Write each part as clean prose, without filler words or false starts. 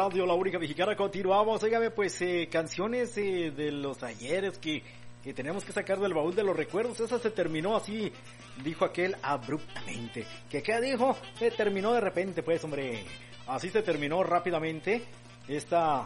Radio La Única Mexicana. Continuamos, óigame, pues canciones de los ayeres que tenemos que sacar del baúl de los recuerdos. Esa se terminó así, dijo aquel, abruptamente. ¿Qué dijo? Se terminó de repente, pues, hombre. Así se terminó rápidamente esta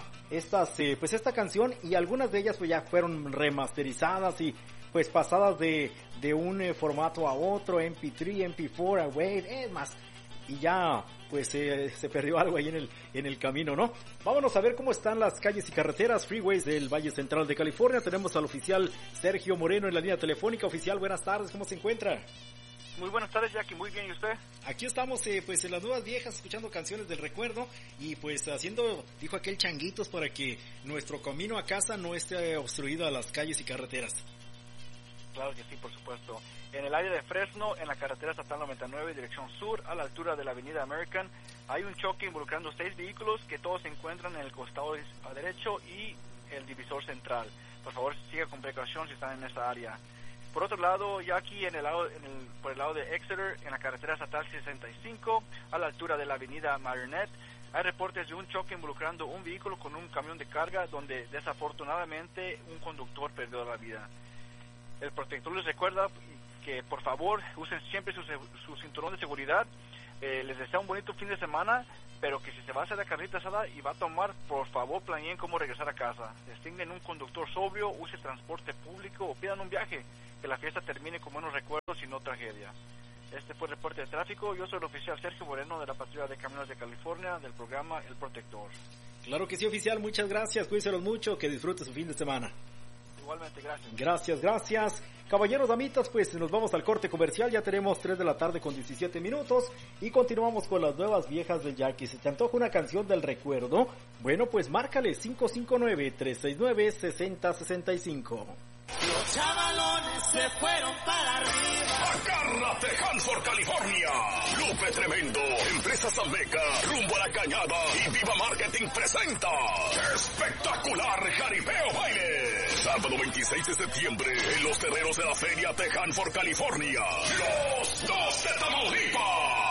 canción, y algunas de ellas pues ya fueron remasterizadas y pues pasadas de un formato a otro, MP3, MP4, a Wave, es más, y ya pues se perdió algo ahí en el camino, ¿no? Vámonos a ver cómo están las calles y carreteras, freeways del Valle Central de California. Tenemos al oficial Sergio Moreno en la línea telefónica. Oficial, buenas tardes, ¿cómo se encuentra? Muy buenas tardes, Jackie, muy bien, ¿y usted? Aquí estamos, pues en las nuevas viejas, escuchando canciones del recuerdo y pues haciendo, dijo aquel, changuitos para que nuestro camino a casa no esté obstruido a las calles y carreteras. Claro que sí, por supuesto. En el área de Fresno, en la carretera estatal 99, dirección sur, a la altura de la avenida American, hay un choque involucrando 6 vehículos que todos se encuentran en el costado derecho y el divisor central. Por favor, siga con precaución si están en esa área. Por otro lado, ya aquí por el lado de Exeter, en la carretera estatal 65, a la altura de la avenida Marionette, hay reportes de un choque involucrando un vehículo con un camión de carga, donde desafortunadamente un conductor perdió la vida. El protector les recuerda que por favor usen siempre su cinturón de seguridad. Les desea un bonito fin de semana, pero que si se va a hacer la carnita asada y va a tomar, por favor planeen cómo regresar a casa. Designen un conductor sobrio, use transporte público o pidan un viaje. Que la fiesta termine con buenos recuerdos y no tragedia. Este fue el reporte de tráfico. Yo soy el oficial Sergio Moreno de la Patrulla de Caminos de California del programa El Protector. Claro que sí, oficial, muchas gracias, cuídense mucho, que disfrute su fin de semana. Igualmente, gracias. Gracias. Caballeros, damitas, pues nos vamos al corte comercial. Ya tenemos 3 de la tarde con 17 minutos y continuamos con las nuevas viejas de Jackie. Si te antoja una canción del recuerdo, bueno, pues márcale 559-369-6065. Los chavalones se fueron para arriba. Agárrate, Hanford, California. Lupe Tremendo, Empresas Almeca, Rumbo a la Cañada y Viva Marketing presenta Espectacular Jaripeo Baile. Sábado 26 de septiembre en los terrenos de la Feria de Hanford, California. Los Dos de Tamaulipas.